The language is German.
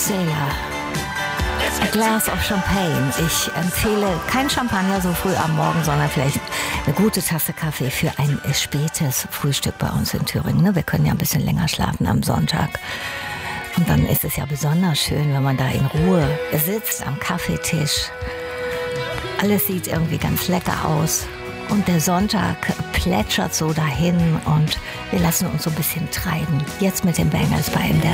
Sailor. A glass of champagne. Ich empfehle kein Champagner so früh am Morgen, sondern vielleicht eine gute Tasse Kaffee für ein spätes Frühstück bei uns in Thüringen. Wir können ja ein bisschen länger schlafen am Sonntag. Und dann ist es ja besonders schön, wenn man da in Ruhe sitzt am Kaffeetisch. Alles sieht irgendwie ganz lecker aus. Und der Sonntag plätschert so dahin und wir lassen uns so ein bisschen treiben. Jetzt mit den Bangles bei MDR